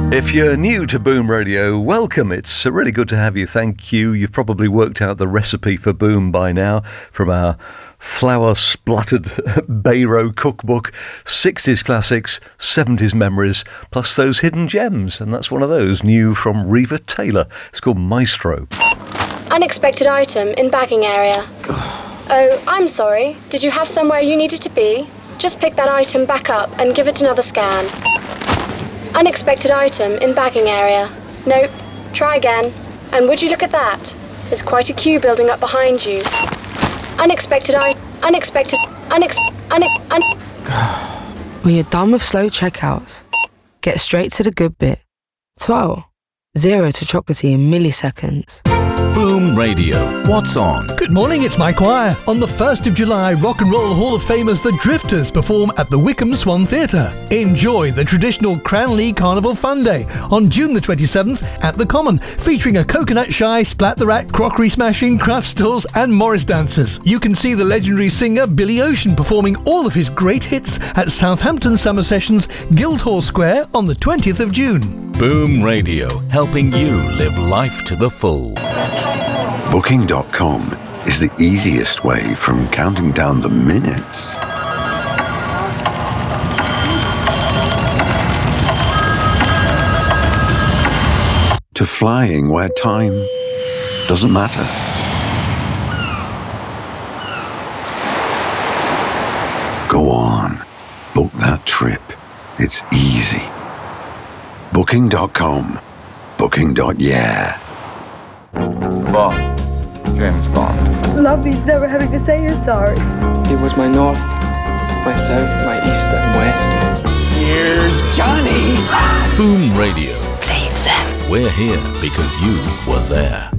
If you're new to Boom Radio, welcome. It's really good to have you. Thank you. You've probably worked out the recipe for Boom by now from our flour-spluttered Bayro cookbook, 60s classics, 70s memories, plus those hidden gems. And that's one of those, new from Reva Taylor. It's called Maestro. Unexpected item in bagging area. Oh, I'm sorry. Did you have somewhere you needed to be? Just pick that item back up and give it another scan. Unexpected item in bagging area. Nope. Try again. And would you look at that? There's quite a queue building up behind you. When you're done with slow checkouts, get straight to the good bit. 12. 0 to chocolatey in milliseconds. Boom Radio. What's on? Good morning, it's Mike Wire. On the 1st of July, Rock and Roll Hall of Famers The Drifters perform at the Wickham Swan Theatre. Enjoy the traditional Cranley Carnival Fun Day on June the 27th at the Common, featuring a coconut shy, Splat the Rat, crockery smashing, craft stalls and Morris dancers. You can see the legendary singer Billy Ocean performing all of his great hits at Southampton Summer Sessions, Guildhall Square on the 20th of June. Boom Radio, helping you live life to the full. Booking.com is the easiest way from counting down the minutes to flying where time doesn't matter. Go on, book that trip. It's easy. Booking.com. Booking.yeah. Bond. James Bond. Love means never having to say you're sorry. It was my north, my south, my east and west. Here's Johnny. Boom Radio. Playing Sam. We're here because you were there.